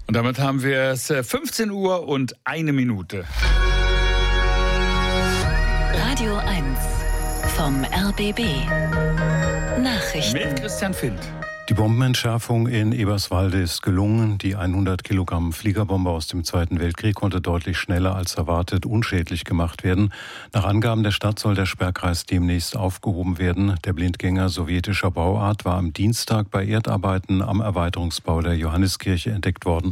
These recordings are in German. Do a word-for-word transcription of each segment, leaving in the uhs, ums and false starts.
Und damit haben wir es fünfzehn Uhr und eine Minute. Radio eins vom R B B. Nachrichten. Mit Christian Findt. Die Bombenentschärfung in Eberswalde ist gelungen. Die hundert Kilogramm Fliegerbombe aus dem Zweiten Weltkrieg konnte deutlich schneller als erwartet unschädlich gemacht werden. Nach Angaben der Stadt soll der Sperrkreis demnächst aufgehoben werden. Der Blindgänger sowjetischer Bauart war am Dienstag bei Erdarbeiten am Erweiterungsbau der Johanneskirche entdeckt worden.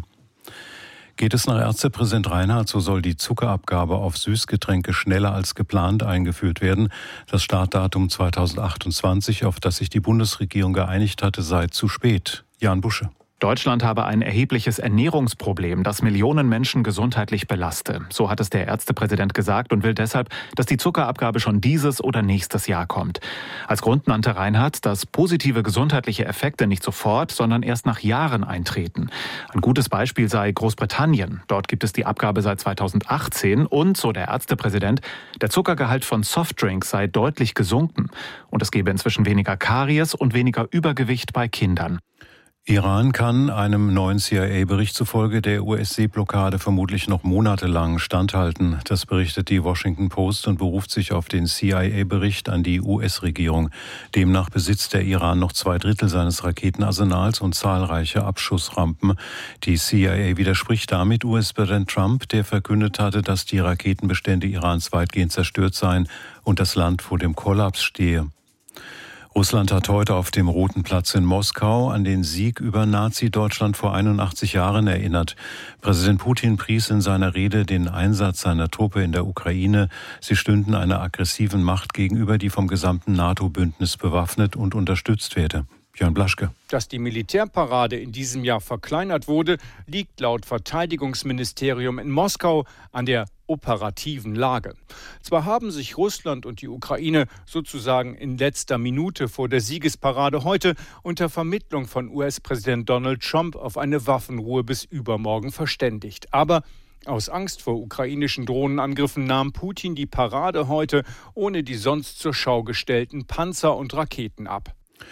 Geht es nach Ärztepräsident Reinhardt, so soll die Zuckerabgabe auf Süßgetränke schneller als geplant eingeführt werden. Das Startdatum zweitausendachtundzwanzig, auf das sich die Bundesregierung geeinigt hatte, sei zu spät. Jan Busche. Deutschland habe ein erhebliches Ernährungsproblem, das Millionen Menschen gesundheitlich belaste. So hat es der Ärztepräsident gesagt und will deshalb, dass die Zuckerabgabe schon dieses oder nächstes Jahr kommt. Als Grund nannte Reinhardt, dass positive gesundheitliche Effekte nicht sofort, sondern erst nach Jahren eintreten. Ein gutes Beispiel sei Großbritannien. Dort gibt es die Abgabe seit zweitausendachtzehn und, so der Ärztepräsident, der Zuckergehalt von Softdrinks sei deutlich gesunken. Und es gebe inzwischen weniger Karies und weniger Übergewicht bei Kindern. Iran kann einem neuen C I A-Bericht zufolge der U S-Seeblockade vermutlich noch monatelang standhalten. Das berichtet die Washington Post und beruft sich auf den C I A-Bericht an die U S-Regierung. Demnach besitzt der Iran noch zwei Drittel seines Raketenarsenals und zahlreiche Abschussrampen. Die C I A widerspricht damit U S-Präsident Trump, der verkündet hatte, dass die Raketenbestände Irans weitgehend zerstört seien und das Land vor dem Kollaps stehe. Russland hat heute auf dem Roten Platz in Moskau an den Sieg über Nazi-Deutschland vor einundachtzig Jahren erinnert. Präsident Putin pries in seiner Rede den Einsatz seiner Truppe in der Ukraine. Sie stünden einer aggressiven Macht gegenüber, die vom gesamten NATO-Bündnis bewaffnet und unterstützt werde. Björn Blaschke. Dass die Militärparade in diesem Jahr verkleinert wurde, liegt laut Verteidigungsministerium in Moskau an der operativen Lage. Zwar haben sich Russland und die Ukraine sozusagen in letzter Minute vor der Siegesparade heute unter Vermittlung von U S-Präsident Donald Trump auf eine Waffenruhe bis übermorgen verständigt. Aber aus Angst vor ukrainischen Drohnenangriffen nahm Putin die Parade heute ohne die sonst zur Schau gestellten Panzer und Raketen ab.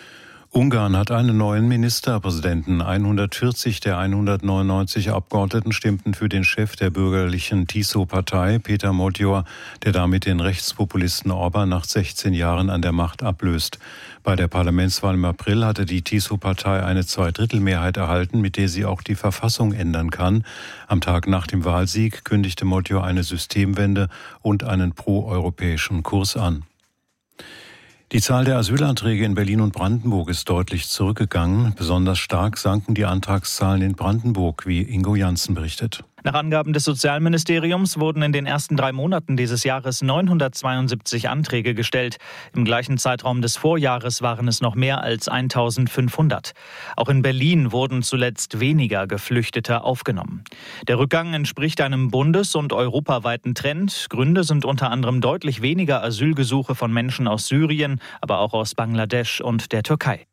Ungarn hat einen neuen Ministerpräsidenten. hundertvierzig der hundertneunundneunzig Abgeordneten stimmten für den Chef der bürgerlichen Tiso-Partei, Peter Motyor, der damit den Rechtspopulisten Orban nach sechzehn Jahren an der Macht ablöst. Bei der Parlamentswahl im April hatte die Tiso-Partei eine Zweidrittelmehrheit erhalten, mit der sie auch die Verfassung ändern kann. Am Tag nach dem Wahlsieg kündigte Motyor eine Systemwende und einen proeuropäischen Kurs an. Die Zahl der Asylanträge in Berlin und Brandenburg ist deutlich zurückgegangen. Besonders stark sanken die Antragszahlen in Brandenburg, wie Ingo Janssen berichtet. Nach Angaben des Sozialministeriums wurden in den ersten drei Monaten dieses Jahres neunhundertzweiundsiebzig Anträge gestellt. Im gleichen Zeitraum des Vorjahres waren es noch mehr als eintausendfünfhundert. Auch in Berlin wurden zuletzt weniger Geflüchtete aufgenommen. Der Rückgang entspricht einem bundes- und europaweiten Trend. Gründe sind unter anderem deutlich weniger Asylgesuche von Menschen aus Syrien, aber auch aus Bangladesch und der Türkei.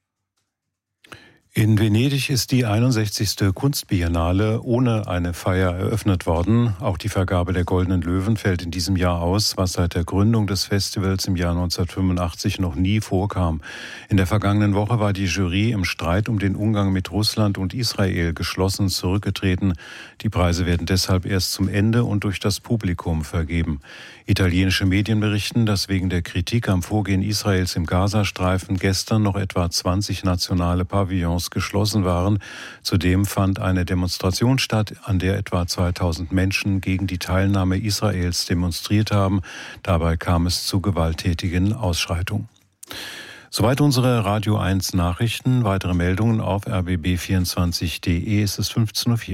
In Venedig ist die einundsechzigste Kunstbiennale ohne eine Feier eröffnet worden. Auch die Vergabe der Goldenen Löwen fällt in diesem Jahr aus, was seit der Gründung des Festivals im Jahr neunzehnhundertfünfundachtzig noch nie vorkam. In der vergangenen Woche war die Jury im Streit um den Umgang mit Russland und Israel geschlossen zurückgetreten. Die Preise werden deshalb erst zum Ende und durch das Publikum vergeben. Italienische Medien berichten, dass wegen der Kritik am Vorgehen Israels im Gazastreifen gestern noch etwa zwanzig nationale Pavillons geschlossen waren. Zudem fand eine Demonstration statt, an der etwa zweitausend Menschen gegen die Teilnahme Israels demonstriert haben. Dabei kam es zu gewalttätigen Ausschreitungen. Soweit unsere Radio eins Nachrichten. Weitere Meldungen auf r b b vierundzwanzig punkt d e. Es ist fünfzehn Uhr vier.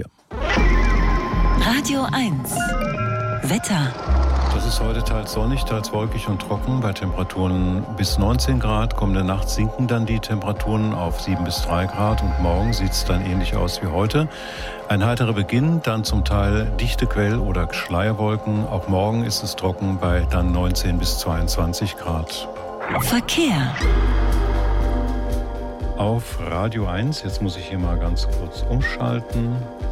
Radio eins. Wetter. Das ist heute teils sonnig, teils wolkig und trocken. Bei Temperaturen bis neunzehn Grad. Kommende Nacht sinken dann die Temperaturen auf sieben bis drei Grad. Und morgen sieht es dann ähnlich aus wie heute. Ein heiterer Beginn, dann zum Teil dichte Quell- oder Schleierwolken. Auch morgen ist es trocken bei dann neunzehn bis zweiundzwanzig Grad. Verkehr. Auf Radio eins, jetzt muss ich hier mal ganz kurz umschalten.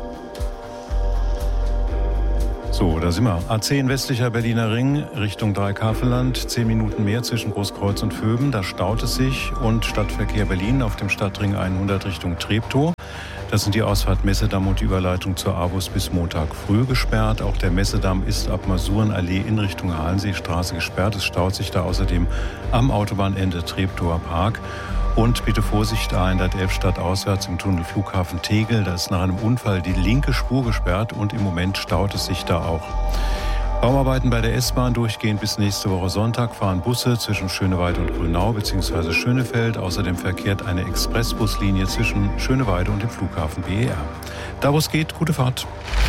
So, da sind wir. A zehn westlicher Berliner Ring Richtung Dreikafelland. Zehn Minuten mehr zwischen Großkreuz und Vöben. Da staut es sich. Und Stadtverkehr Berlin auf dem Stadtring hundert Richtung Treptow. Das sind die Ausfahrt Messedamm und die Überleitung zur AWUS bis Montag früh gesperrt. Auch der Messedamm ist ab Masurenallee in Richtung Hallenseestraße gesperrt. Es staut sich da außerdem am Autobahnende Treptower Park. Und bitte Vorsicht, A hundertelf stadtauswärts im Tunnel Flughafen Tegel. Da ist nach einem Unfall die linke Spur gesperrt und im Moment staut es sich da auch. Bauarbeiten bei der S-Bahn durchgehend bis nächste Woche Sonntag, fahren Busse zwischen Schöneweide und Grünau bzw. Schönefeld. Außerdem verkehrt eine Expressbuslinie zwischen Schöneweide und dem Flughafen B E R. Da wo es geht, gute Fahrt.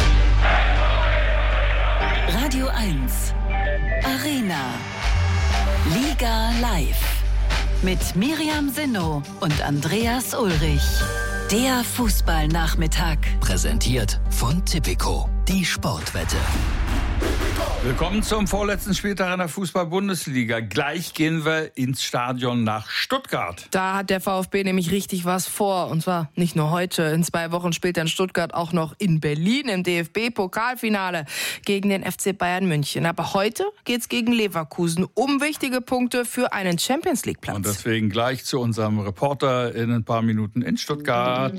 Radio eins Arena Liga live mit Miriam Sinnow und Andreas Ulrich. Der Fußballnachmittag. Präsentiert von Tipico, die Sportwette. Willkommen zum vorletzten Spieltag in der Fußball-Bundesliga. Gleich gehen wir ins Stadion nach Stuttgart. Da hat der VfB nämlich richtig was vor. Und zwar nicht nur heute. In zwei Wochen spielt er in Stuttgart auch noch in Berlin im D F B-Pokalfinale gegen den F C Bayern München. Aber heute geht's gegen Leverkusen um wichtige Punkte für einen Champions-League-Platz. Und deswegen gleich zu unserem Reporter in ein paar Minuten in Stuttgart.